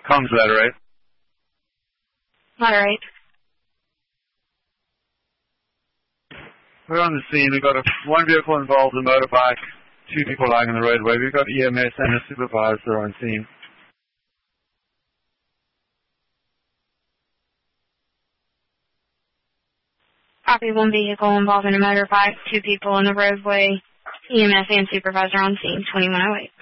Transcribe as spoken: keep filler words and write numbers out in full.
Comms Laterite. Laterite. We're on the scene. We've got a, one vehicle involved, a motorbike, two people lying on the roadway. We've got E M S and a supervisor on scene. Copy, one vehicle involving a motorbike, two people on the roadway, E M S and supervisor on scene, twenty-one oh eight.